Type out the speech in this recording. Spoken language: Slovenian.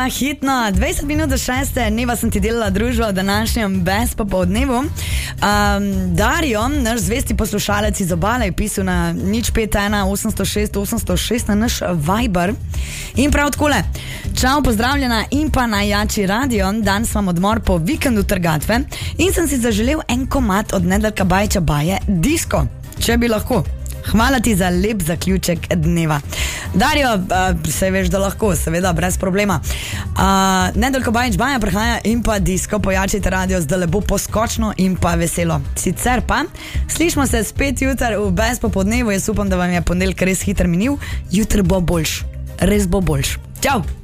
bila hitno, 20 minut do 6, Neva sem ti delala družbo v današnjem Best popoldnevu. Dario, naš zvesti poslušalec iz Obale, je pisal na 051 806 806 na naš Viber in prav takole: čau, pozdravljena in pa najjači radio, danes vam odmor po vikendu trgatve in sem si zaželel en komad od Nedeljka Bajića Baje, Disko, če bi lahko. Hvala ti za lep zaključek dneva. Dario, se veš, da lahko, seveda, brez problema. Nedeljko Bajić Baja prihaja in pa Disko, pojačite radio, zdaj lepo poskočno in pa veselo. Sicer pa, slišimo se spet jutr v Best popoldnevu, jaz upam, da vam je ponedeljek res hiter minil, jutr bo boljš, res bo boljš. Čau!